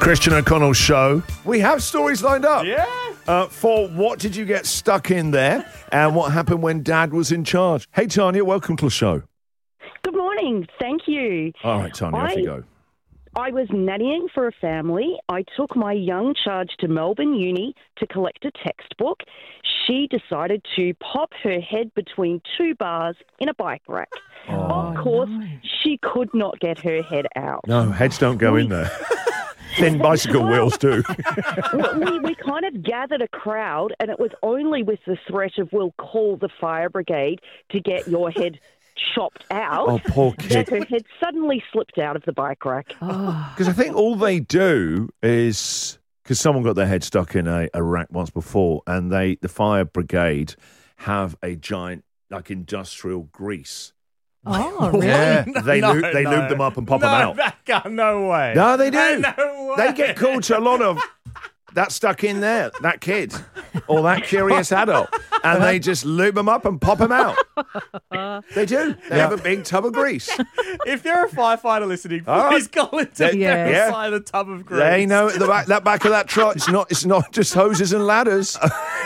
Christian O'Connell's show. We have stories lined up. Yeah. For what did you get stuck in there and what happened when Dad was in charge. Hey, Tanya, welcome to the show. Good morning. Thank you. All right, Tanya, off you go. I was nannying for a family. I took my young charge to Melbourne Uni to collect a textbook. She decided to pop her head between two bars in a bike rack. Of course, she could not get her head out. No, heads don't go in there. Thin bicycle wheels do. we kind of gathered a crowd, and it was only with the threat of we'll call the fire brigade to get your head chopped out. Oh, poor kid. That her head suddenly slipped out of the bike rack. Because I think all they do is... Because someone got their head stuck in a rack once before, and the fire brigade have a giant, like, industrial grease. Oh, really? Yeah, they lube them up and pop them out. No way. No, they do. No way. They get called to a lot of that stuck in there, that kid, or that curious adult, and they just lube them up and pop them out. They do. They have a big tub of grease. If you're a firefighter listening, please call into Yeah. the tub of grease. They know at the back of that truck. It's not just hoses and ladders.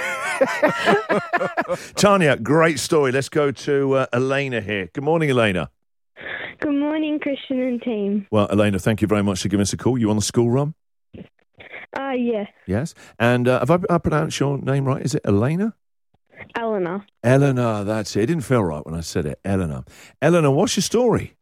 Tanya, great story. Let's go to Elena here. Good morning, Elena. Good morning, Christian and team. Well, Elena, thank you very much for giving us a call. You on the school run? Yeah. Yes. And have I pronounced your name right? Is it Elena? Eleanor. Eleanor, that's it. It didn't feel right when I said it. Eleanor. Eleanor, what's your story?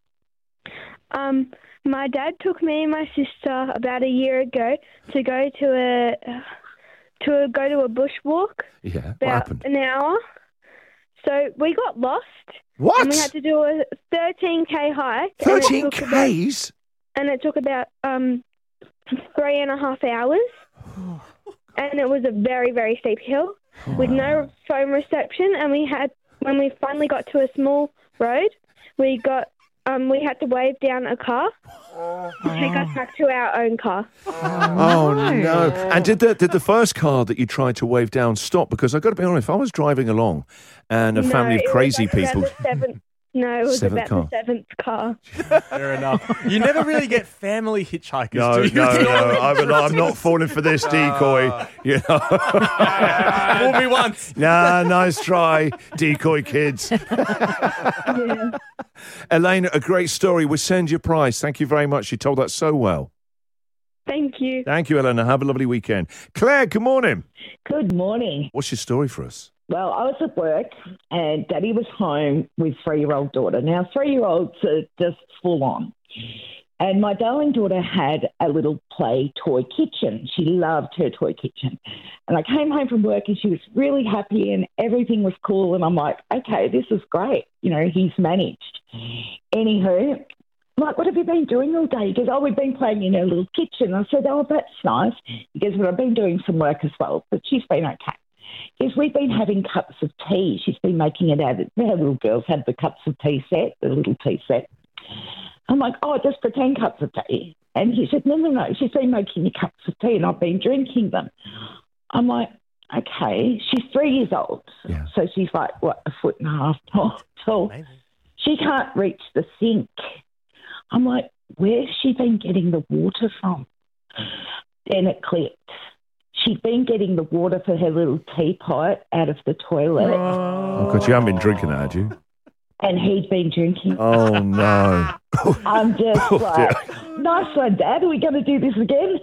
My dad took me and my sister about a year ago to go to a bushwalk. Yeah, what about happened? an hour. So we got lost. What? And we had to do a 13K hike. 13 Ks? And it took about 3.5 hours. And it was a very, very steep hill with no phone reception. And when we finally got to a small road, we had to wave down a car to take us back to our own car. Oh, no. And did the first car that you tried to wave down stop? Because I've got to be honest, if I was driving along and a family of crazy people... No, it was Seventh about car. the seventh car. Fair enough. You never really get family hitchhikers, No, do you? I'm not falling for this decoy. You know. Fool me once. Nah, nice try, decoy kids. Yeah. Elena, a great story. We'll send you a prize. Thank you very much. You told that so well. Thank you. Thank you, Elena. Have a lovely weekend. Claire, good morning. Good morning. What's your story for us? Well, I was at work and Daddy was home with 3-year-old daughter. Now, 3-year-olds are just full on. And my darling daughter had a little play toy kitchen. She loved her toy kitchen. And I came home from work and she was really happy and everything was cool. And I'm like, okay, this is great. You know, he's managed. Anywho, I'm like, what have you been doing all day? He goes, oh, we've been playing in her little kitchen. I said, oh, that's nice. He goes, well, I've been doing some work as well, but she's been okay. Yes, we've been having cups of tea. She's been making it out of her little girls had the cups of tea set, the little tea set. I'm like, oh, just pretend cups of tea. And he said, no. She's been making me cups of tea and I've been drinking them. I'm like, okay. She's 3 years old. Yeah. So she's like, what, 1.5 feet tall. Maybe. She can't reach the sink. I'm like, where's she been getting the water from? Then it clicked. She'd been getting the water for her little teapot out of the toilet. Oh, God, you haven't been drinking that, had you? And he'd been drinking. Oh, no. I'm just like, nice one, Dad. Are we going to do this again?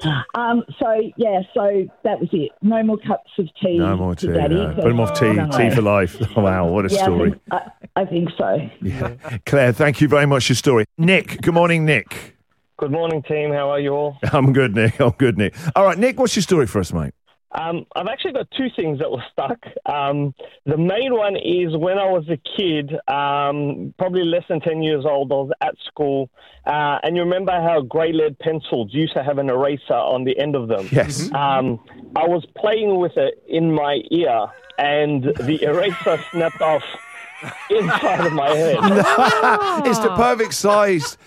So that was it. No more cups of tea. No more tea. to Daddy, No. Put him off tea. No. Tea for life. Oh, wow, what a story. I think so. Yeah. Claire, thank you very much for your story. Nick, good morning, Nick. Good morning, team. How are you all? I'm good, Nick. All right, Nick, what's your story for us, mate? I've actually got two things that were stuck. The main one is when I was a kid, probably less than 10 years old, I was at school, and you remember how grey lead pencils used to have an eraser on the end of them? Yes. I was playing with it in my ear, and the eraser snapped inside of my head. It's the perfect size.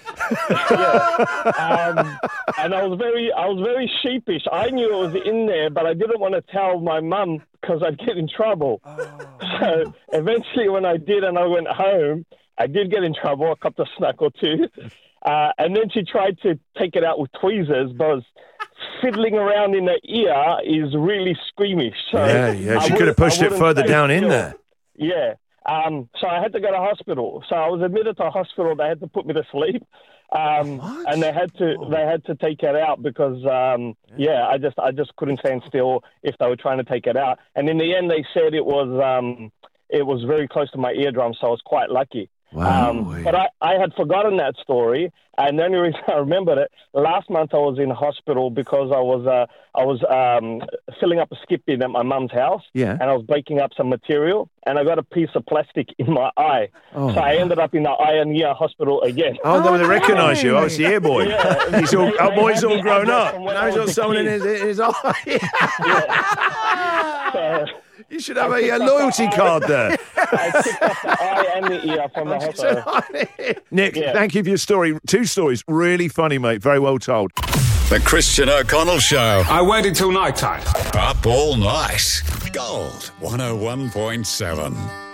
And I was very sheepish. I knew it was in there, but I didn't want to tell my mum because I'd get in trouble. So eventually when I did and I went home, I did get in trouble. I copped a smack or two. And then she tried to take it out with tweezers, but I was fiddling around in the ear is really squeamish. So Yeah. She could have pushed it further down in there. Yeah. So I had to go to hospital. So I was admitted to hospital. They had to put me to sleep. And they had to take it out because I just couldn't stand still if they were trying to take it out. And in the end, they said it was very close to my eardrum, so I was quite lucky. Wow. But I had forgotten that story, and the only reason I remembered it, last month I was in hospital because I was filling up a skip bin at my mum's house, and I was breaking up some material, and I got a piece of plastic in my eye. So I ended up in the eye and ear hospital again. Oh, they recognise you. Oh, it's the ear boy. Yeah. He's all, our boy's all grown up. From when Now I he's got was a someone in kid. his eye. So, You should have a loyalty card there. I picked up the eye and the ear from the hospital. Nick, thank you for your story. 2 stories. Really funny, mate. Very well told. The Christian O'Connell Show. I waited till night time. Up all night. Gold 101.7.